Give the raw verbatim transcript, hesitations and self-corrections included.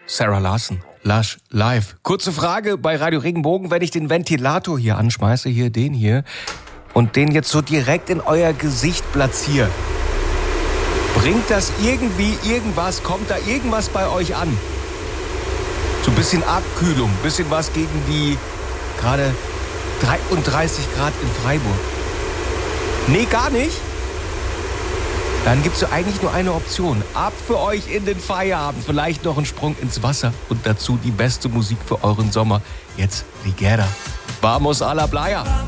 Sarah Larson, Lush, live. Kurze Frage bei Radio Regenbogen, wenn ich den Ventilator hier anschmeiße, hier den hier, und den jetzt so direkt in euer Gesicht platziere. Bringt das irgendwie irgendwas, kommt da irgendwas bei euch an? So ein bisschen Abkühlung, ein bisschen was gegen die gerade dreiunddreißig Grad in Freiburg. Nee, gar nicht? Dann gibt's so eigentlich nur eine Option. Ab für euch in den Feierabend. Vielleicht noch ein Sprung ins Wasser und dazu die beste Musik für euren Sommer. Jetzt Ligera. Vamos a la playa.